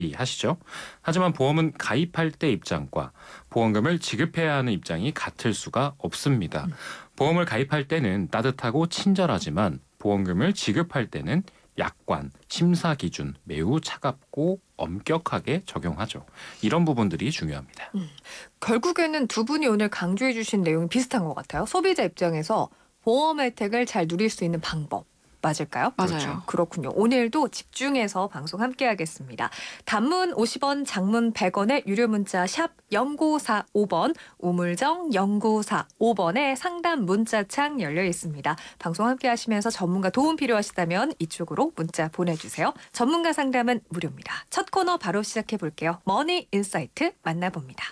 하시죠. 하지만 보험은 가입할 때 입장과 보험금을 지급해야 하는 입장이 같을 수가 없습니다. 보험을 가입할 때는 따뜻하고 친절하지만 보험금을 지급할 때는 약관, 심사 기준 매우 차갑고 엄격하게 적용하죠. 이런 부분들이 중요합니다. 결국에는 두 분이 오늘 강조해 주신 내용이 비슷한 것 같아요. 소비자 입장에서 보험 혜택을 잘 누릴 수 있는 방법. 맞을까요? 맞아요. 그렇군요. 오늘도 집중해서 방송 함께 하겠습니다. 단문 50원, 장문 100원의 유료 문자 샵 0945번, 우물정 0945번에 상담 문자창 열려 있습니다. 방송 함께 하시면서 전문가 도움 필요하시다면 이쪽으로 문자 보내주세요. 전문가 상담은 무료입니다. 첫 코너 바로 시작해 볼게요. 머니 인사이트 만나봅니다.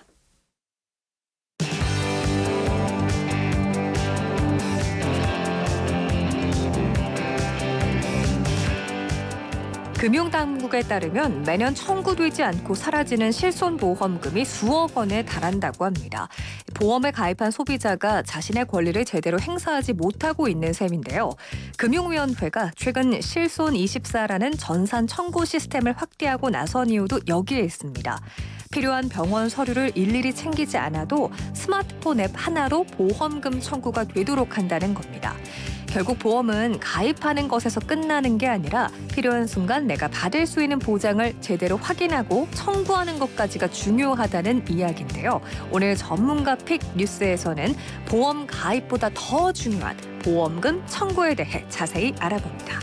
금융당국에 따르면 매년 청구되지 않고 사라지는 실손보험금이 수억 원에 달한다고 합니다. 보험에 가입한 소비자가 자신의 권리를 제대로 행사하지 못하고 있는 셈인데요. 금융위원회가 최근 실손24라는 전산 청구 시스템을 확대하고 나선 이유도 여기에 있습니다. 필요한 병원 서류를 일일이 챙기지 않아도 스마트폰 앱 하나로 보험금 청구가 되도록 한다는 겁니다. 결국 보험은 가입하는 것에서 끝나는 게 아니라 필요한 순간 내가 받을 수 있는 보장을 제대로 확인하고 청구하는 것까지가 중요하다는 이야기인데요. 오늘 전문가 픽 뉴스에서는 보험 가입보다 더 중요한 보험금 청구에 대해 자세히 알아봅니다.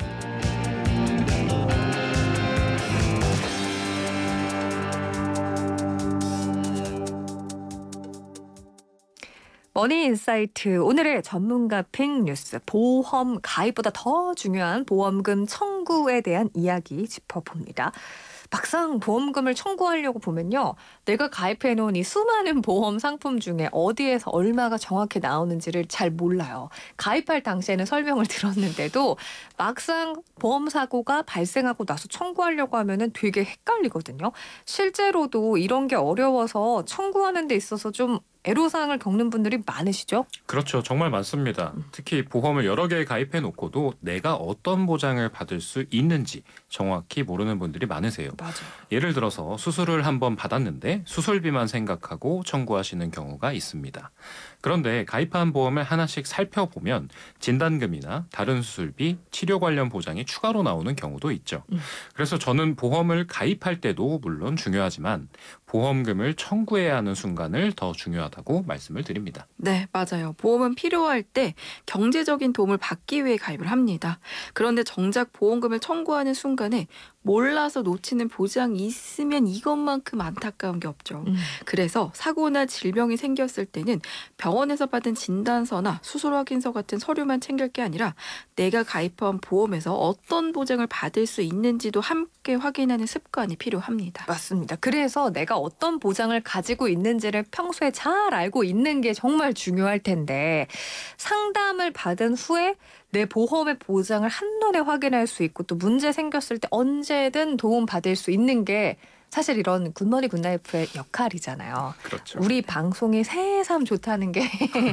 머니인사이트 오늘의 전문가 픽 뉴스 보험 가입보다 더 중요한 보험금 청구에 대한 이야기 짚어봅니다. 막상 보험금을 청구하려고 보면요. 내가 가입해놓은 이 수많은 보험 상품 중에 어디에서 얼마가 정확히 나오는지를 잘 몰라요. 가입할 당시에는 설명을 들었는데도 막상 보험 사고가 발생하고 나서 청구하려고 하면은 되게 헷갈리거든요. 실제로도 이런 게 어려워서 청구하는 데 있어서 좀 애로사항을 겪는 분들이 많으시죠? 그렇죠. 정말 많습니다. 특히 보험을 여러 개 가입해 놓고도 내가 어떤 보장을 받을 수 있는지 정확히 모르는 분들이 많으세요. 맞아. 예를 들어서 수술을 한번 받았는데 수술비만 생각하고 청구하시는 경우가 있습니다. 그런데 가입한 보험을 하나씩 살펴보면 진단금이나 다른 수술비, 치료 관련 보장이 추가로 나오는 경우도 있죠. 그래서 저는 보험을 가입할 때도 물론 중요하지만 보험금을 청구해야 하는 순간을 더 중요하다고 말씀을 드립니다. 네, 맞아요. 보험은 필요할 때 경제적인 도움을 받기 위해 가입을 합니다. 그런데 정작 보험금을 청구하는 순간에 몰라서 놓치는 보장이 있으면 이것만큼 안타까운 게 없죠. 그래서 사고나 질병이 생겼을 때는 병원에서 받은 진단서나 수술 확인서 같은 서류만 챙길 게 아니라 내가 가입한 보험에서 어떤 보장을 받을 수 있는지도 함께 확인하는 습관이 필요합니다. 맞습니다. 그래서 내가 어떤 보장을 가지고 있는지를 평소에 잘 알고 있는 게 정말 중요할 텐데 상담을 받은 후에 내 보험의 보장을 한눈에 확인할 수 있고 또 문제 생겼을 때 언제든 도움받을 수 있는 게 사실 이런 굿모닝 굿나이프의 역할이잖아요. 그렇죠. 우리 방송이 새삼 좋다는 게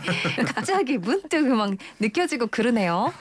갑자기 문득 막 느껴지고 그러네요.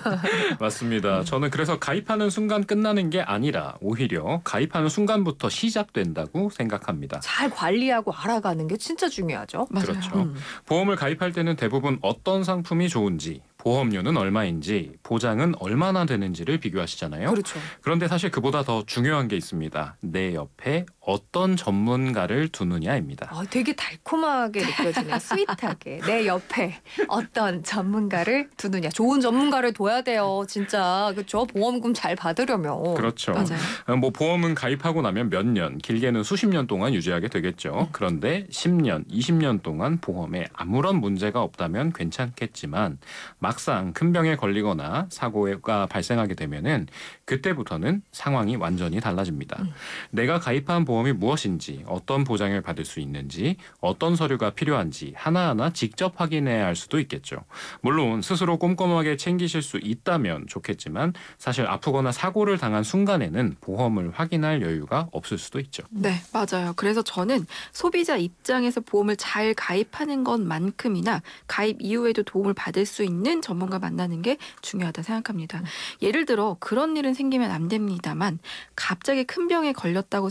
맞습니다. 저는 그래서 가입하는 순간 끝나는 게 아니라 오히려 가입하는 순간부터 시작된다고 생각합니다. 잘 관리하고 알아가는 게 진짜 중요하죠. 맞아요. 그렇죠. 보험을 가입할 때는 대부분 어떤 상품이 좋은지, 보험료는 얼마인지, 보장은 얼마나 되는지를 비교하시잖아요. 그렇죠. 그런데 사실 그보다 더 중요한 게 있습니다. 내 옆에 어떤 전문가를 두느냐입니다. 되게 달콤하게 느껴지네요. 스윗하게. 내 옆에 어떤 전문가를 두느냐. 좋은 전문가를 둬야 돼요. 진짜. 그렇죠? 보험금 잘 받으려면. 그렇죠. 맞아요. 뭐 보험은 가입하고 나면 몇 년, 길게는 수십 년 동안 유지하게 되겠죠. 그런데 10년, 20년 동안 보험에 아무런 문제가 없다면 괜찮겠지만 막상 큰 병에 걸리거나 사고가 발생하게 되면은 그때부터는 상황이 완전히 달라집니다. 내가 가입한 보험이 무엇인지, 어떤 보장을 받을 수 있는지, 어떤 서류가 필요한지 하나하나 직접 확인해야 할 수도 있겠죠. 물론 스스로 꼼꼼하게 챙기실 수 있다면 좋겠지만 사실 아프거나 사고를 당한 순간에는 보험을 확인할 여유가 없을 수도 있죠. 네, 맞아요. 그래서 저는 소비자 입장에서 보험을 잘 가입하는 것만큼이나 가입 이후에도 도움을 받을 수 있는 현지인 전문가 만나는 게 중요하다 생각합니다. 예를 들어 그런 일은 생기면 안 됩니다만 갑자기 큰 병에 걸렸다고